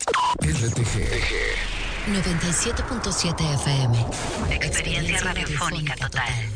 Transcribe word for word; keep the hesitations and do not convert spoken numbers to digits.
R T G noventa y siete punto siete F M. Experiencia radiofónica total.